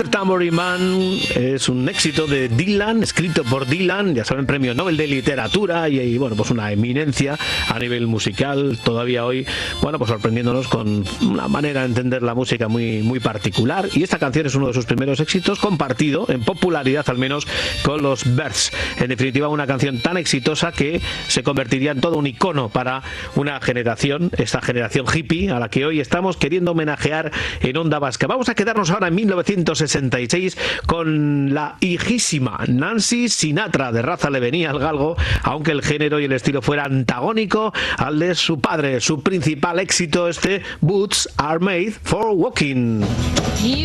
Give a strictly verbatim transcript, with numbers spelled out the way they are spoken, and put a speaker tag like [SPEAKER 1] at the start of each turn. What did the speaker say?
[SPEAKER 1] mister Tambourine Man es un éxito de Dylan, escrito por Dylan, ya saben, premio Nobel de Literatura y, y bueno, pues una eminencia a nivel musical, todavía hoy, bueno, pues sorprendiéndonos con una manera de entender la música muy, muy particular, y esta canción es uno de sus primeros éxitos, compartido en popularidad al menos con los Byrds. En definitiva, una canción tan exitosa que se convertiría en todo un icono para una generación, esta generación hippie a la que hoy estamos queriendo homenajear en Onda Vasca. Vamos a quedarnos ahora en mil novecientos sesenta y seis con la hijísima Nancy Sinatra. De raza le venía al galgo, aunque el género y el estilo fuera antagónico al de su padre. Su principal éxito, este Boots Are Made for Walking.